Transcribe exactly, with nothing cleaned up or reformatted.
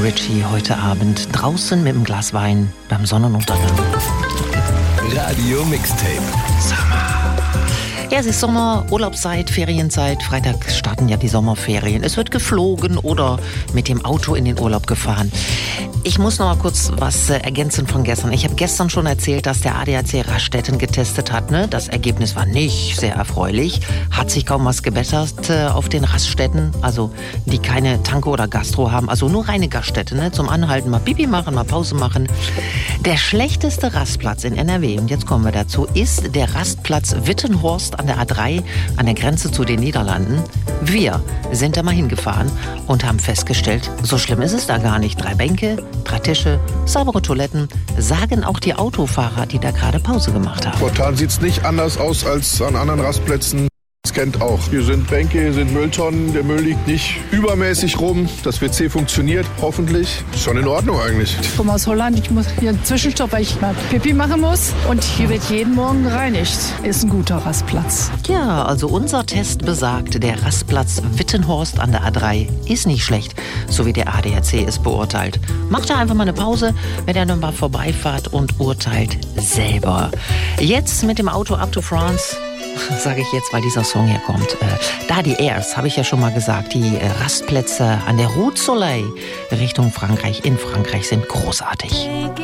Ritchie heute Abend draußen mit einem Glas Wein beim Sonnenuntergang. Radio Mixtape. Summer. Ja, es ist Sommer, Urlaubszeit, Ferienzeit. Freitag starten ja die Sommerferien. Es wird geflogen oder mit dem Auto in den Urlaub gefahren. Ich muss noch mal kurz was äh, ergänzen von gestern. Ich habe gestern schon erzählt, dass der A D A C Raststätten getestet hat. Ne? Das Ergebnis war nicht sehr erfreulich. Hat sich kaum was gebessert äh, auf den Raststätten, also die keine Tanke oder Gastro haben. Also nur reine Gaststätte, ne? Zum Anhalten, mal Pipi machen, mal Pause machen. Der schlechteste Rastplatz in N R W, und jetzt kommen wir dazu, ist der Rastplatz Wittenhorst an der A drei, an der Grenze zu den Niederlanden. Wir sind da mal hingefahren und haben festgestellt, so schlimm ist es da gar nicht. Drei Bänke, drei Tische, saubere Toiletten, sagen auch die Autofahrer, die da gerade Pause gemacht haben. Spontan sieht es nicht anders aus als an anderen Rastplätzen. Das kennt auch. Hier sind Bänke, hier sind Mülltonnen. Der Müll liegt nicht übermäßig rum. Das W C funktioniert, hoffentlich. Ist schon in Ordnung eigentlich. Ich komme aus Holland. Ich muss hier einen Zwischenstopp, weil ich mal Pipi machen muss. Und hier wird jeden Morgen gereinigt. Ist ein guter Rastplatz. Ja, also unser Test besagt, der Rastplatz Wittenhorst an der A drei ist nicht schlecht, so wie der A D A C es beurteilt. Macht da einfach mal eine Pause, wenn ihr dann mal vorbeifahrt, und urteilt selber. Jetzt mit dem Auto up to France. Sage ich jetzt, weil dieser Song hier kommt. Äh, da die Airs, habe ich ja schon mal gesagt, die äh, Rastplätze an der Route Soleil Richtung Frankreich, in Frankreich, sind großartig.